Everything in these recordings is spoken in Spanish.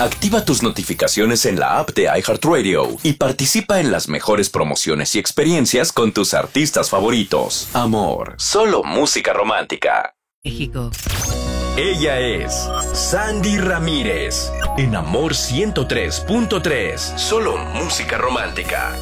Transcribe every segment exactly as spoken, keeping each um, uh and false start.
Activa tus notificaciones en la app de iHeartRadio y participa en las mejores promociones y experiencias con tus artistas favoritos. Amor, solo música romántica. México. Ella es Sandy Ramírez, en Amor ciento tres punto tres, solo música romántica.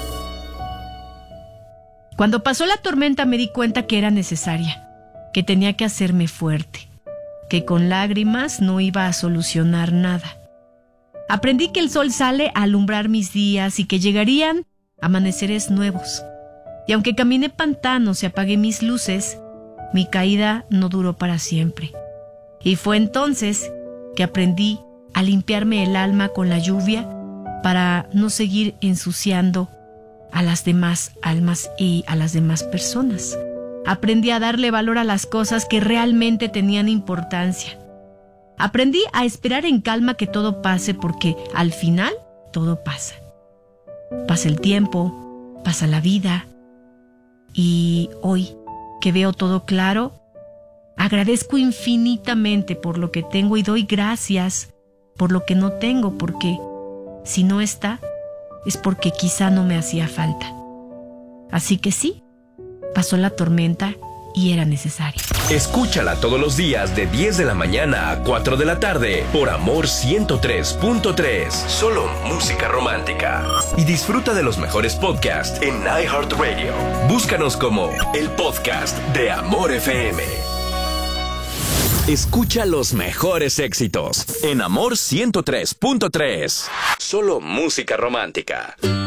Cuando pasó la tormenta me di cuenta que era necesaria, que tenía que hacerme fuerte, que con lágrimas no iba a solucionar nada. Aprendí que el sol sale a alumbrar mis días y que llegarían amaneceres nuevos. Y aunque caminé pantanos y apagué mis luces, mi caída no duró para siempre. Y fue entonces que aprendí a limpiarme el alma con la lluvia para no seguir ensuciando a las demás almas y a las demás personas. Aprendí a darle valor a las cosas que realmente tenían importancia. Aprendí a esperar en calma que todo pase, porque al final todo pasa. Pasa el tiempo, pasa la vida, y hoy que veo todo claro, agradezco infinitamente por lo que tengo y doy gracias por lo que no tengo, porque si no está, es porque quizá no me hacía falta. Así que sí, pasó la tormenta y era necesario. Escúchala todos los días de diez de la mañana a cuatro de la tarde por Amor ciento tres punto tres, solo música romántica. Y disfruta de los mejores podcasts en iHeartRadio. Búscanos como el podcast de Amor F M. Escucha los mejores éxitos en Amor ciento tres punto tres. Solo música romántica.